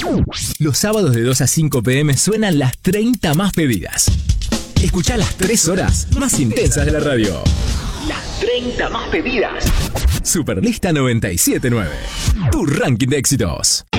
Los sábados de 2 a 5 p.m. suenan las 30 más pedidas. Escuchá las 3 horas más intensas de la radio. Las 30 más pedidas. Superlista 97.9. Tu ranking de éxitos.